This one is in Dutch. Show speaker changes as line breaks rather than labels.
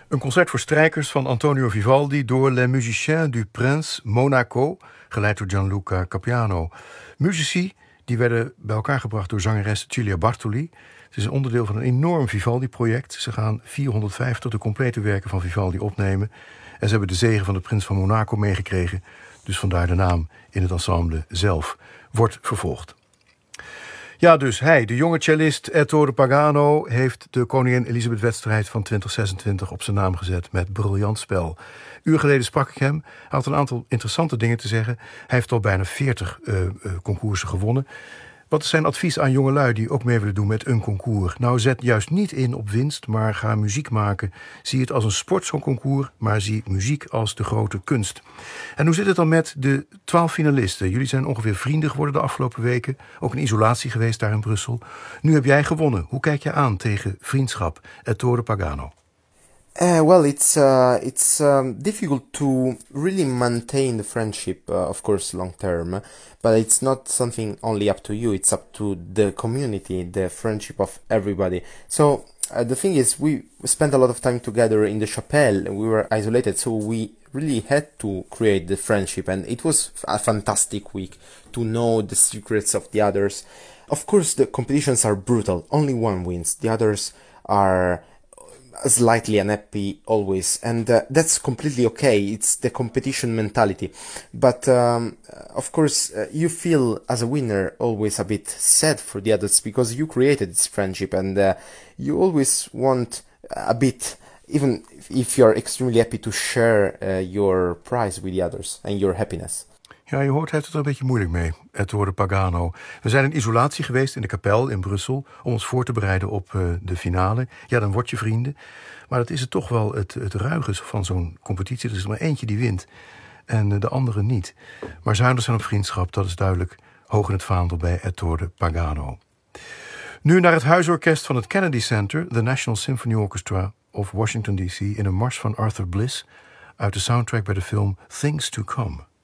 Een concert voor strijkers van Antonio Vivaldi door Les Musiciens du Prince Monaco, geleid door Gianluca Capiano. Musici die werden bij elkaar gebracht door zangeres Cilia Bartoli. Het is een onderdeel van een enorm Vivaldi-project. Ze gaan 450 de complete werken van Vivaldi opnemen. En ze hebben de zegen van de prins van Monaco meegekregen. Dus vandaar de naam in het ensemble zelf. Wordt vervolgd. Ja, dus hij, de jonge cellist Ettore Pagano, heeft de Koningin Elisabeth-wedstrijd van 2026 op zijn naam gezet met briljant spel. Uur geleden sprak ik hem. Hij had een aantal interessante dingen te zeggen. Hij heeft al bijna 40 concoursen gewonnen. Wat is zijn advies aan jongelui die ook mee willen doen met een concours? Nou, zet juist niet in op winst, maar ga muziek maken. Zie het als een sport, zo'n concours, maar zie muziek als de grote kunst. En hoe zit het dan met de 12 finalisten? Jullie zijn ongeveer vrienden geworden de afgelopen weken. Ook in isolatie geweest daar in Brussel. Nu heb jij gewonnen. Hoe kijk je aan tegen vriendschap? Ettore Pagano.
Well, it's difficult to really maintain the friendship, of course, long term. But it's not something only up to you. It's up to the community, the friendship of everybody. So the thing is, we spent a lot of time together in the chapelle. We were isolated, so we really had to create the friendship, and it was a fantastic week to know the secrets of the others. Of course, the competitions are brutal. Only one wins. The others are slightly unhappy always, and that's completely okay. It's the competition mentality. But of course, you feel as a winner always a bit sad for the others because you created this friendship, and you always want a bit, even if you're extremely happy, to share your prize with the others and your happiness.
Ja, je hoort, hij heeft het er een beetje moeilijk mee, Ettore Pagano. We zijn in isolatie geweest in de kapel in Brussel om ons voor te bereiden op de finale. Ja, dan word je vrienden. Maar dat is het toch wel het ruige van zo'n competitie. Er is er maar eentje die wint en de andere niet. Maar zuinig zijn op vriendschap, dat is duidelijk hoog in het vaandel bij Ettore Pagano. Nu naar het huisorkest van het Kennedy Center, the National Symphony Orchestra of Washington D.C. in een mars van Arthur Bliss uit de soundtrack bij de film Things to Come.